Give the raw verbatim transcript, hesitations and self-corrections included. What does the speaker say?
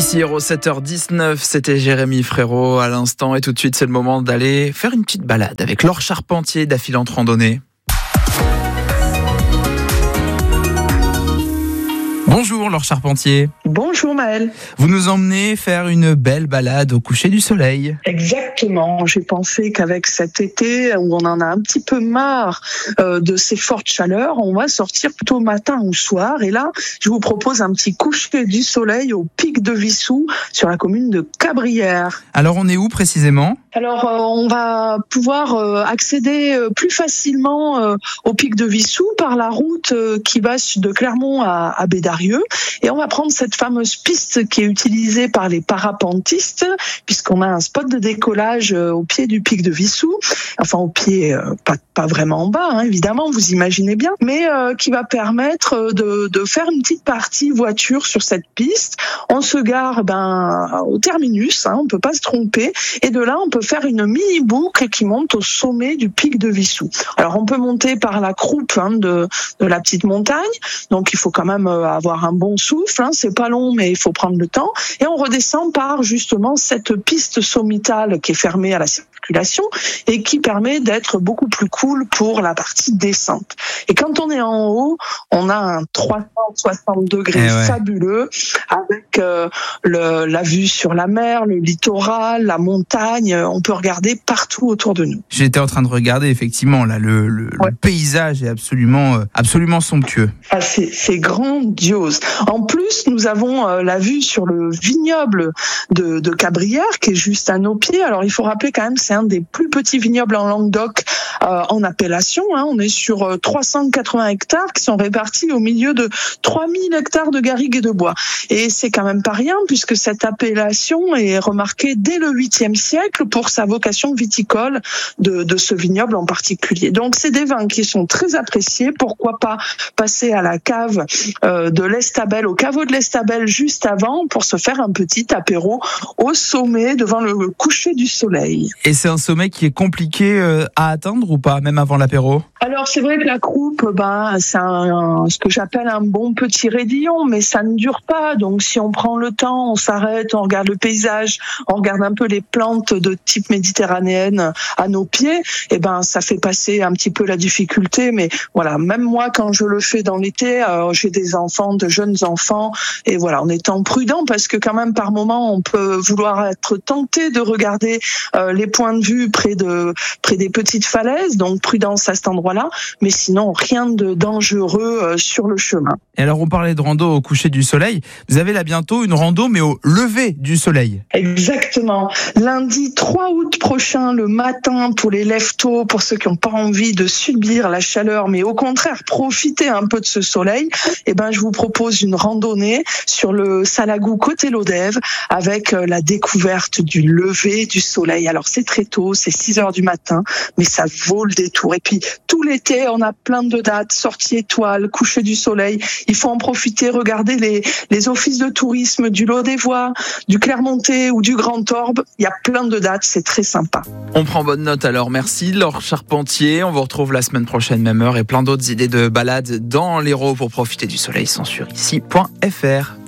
Ici, Héros, sept heures dix-neuf, c'était Jérémy Frérot à l'instant. Et tout de suite, c'est le moment d'aller faire une petite balade avec Laure Charpentier d'Affilante Randonnée. Bonjour Laure Charpentier. Bonjour Maëlle. Vous nous emmenez faire une belle balade au coucher du soleil. Exactement. J'ai pensé qu'avec cet été où on en a un petit peu marre euh, de ces fortes chaleurs, on va sortir plutôt matin ou soir. Et là, je vous propose un petit coucher du soleil au pic de Vissou sur la commune de Cabrières. Alors on est où précisément ? Alors euh, on va pouvoir euh, accéder euh, plus facilement euh, au pic de Vissou par la route euh, qui va de Clermont à, à Bédarieux. Et on va prendre cette fameuse piste qui est utilisée par les parapentistes, puisqu'on a un spot de décollage au pied du pic de Vissou, enfin au pied, euh, pas, pas vraiment en bas, hein, évidemment, vous imaginez bien, mais euh, qui va permettre de, de faire une petite partie voiture sur cette piste. On se gare ben, au terminus, hein, on peut pas se tromper, et de là on peut faire une mini-boucle qui monte au sommet du pic de Vissou. Alors on peut monter par la croupe hein, de, de la petite montagne, donc il faut quand même avoir un bon souffle, hein, c'est pas long mais il faut prendre le temps, et on redescend par justement cette piste sommitale qui est fermée à la circulation et qui permet d'être beaucoup plus cool pour la partie descente. Et quand on est en haut, on a un trois cent soixante degrés eh ouais. fabuleux avec euh, le, la vue sur la mer, le littoral, la montagne, on peut regarder partout autour de nous. J'étais en train de regarder effectivement là le, le, ouais. le paysage est absolument absolument somptueux. Ah, c'est, c'est grandiose. En plus, nous avons euh, la vue sur le vignoble de, de Cabrières qui est juste à nos pieds. Alors il faut rappeler quand même c'est un des plus petits vignobles en Languedoc euh, en appellation. Hein. On est sur euh, trois cent quatre-vingts hectares qui sont répartis au milieu de trois mille hectares de garrigues et de bois. Et c'est quand même pas rien puisque cette appellation est remarquée dès le huitième siècle pour sa vocation viticole de, de ce vignoble en particulier. Donc c'est des vins qui sont très appréciés. Pourquoi pas passer à la cave euh, de l'Estabel, au caveau de l'Estabel juste avant pour se faire un petit apéro au sommet devant le coucher du soleil. Et c'est un sommet qui est compliqué euh, à atteindre ou pas, même avant l'apéro ? Alors c'est vrai que la croupe, ben, c'est un, ce que j'appelle un bon petit raidillon, mais ça ne dure pas. Donc si on prend le temps, on s'arrête, on regarde le paysage, on regarde un peu les plantes de type méditerranéenne à nos pieds, et ben ça fait passer un petit peu la difficulté. Mais voilà, même moi quand je le fais dans l'été, euh, j'ai des enfants, de jeunes enfants, et voilà, en étant prudent parce que quand même par moment on peut vouloir être tenté de regarder euh, les points de vue près de près des petites falaises, donc prudence à cet endroit-là, mais sinon rien de dangereux euh, sur le chemin. Et alors on parlait de rando au coucher du soleil, vous avez là bientôt une rando mais au lever du soleil. Exactement, lundi trois août prochain, le matin pour les lève-tôt, pour ceux qui n'ont pas envie de subir la chaleur, mais au contraire profiter un peu de ce soleil, et ben je vous propose une randonnée sur le Salagou côté Lodève avec la découverte du lever du soleil. Alors c'est très tôt, c'est six heures du matin, mais ça vaut le détour. Et puis tout l'été, on a plein de dates, sorties étoiles, coucher du soleil. Il faut en profiter, regarder les, les offices de tourisme du Lodévois, du Clermontais ou du Grand Orbe. Il y a plein de dates, c'est très sympa. On prend bonne note alors, merci Laure Charpentier. On vous retrouve la semaine prochaine, même heure, et plein d'autres idées de balades dans l'Hérault pour profiter du soleil sont sur ici point f r.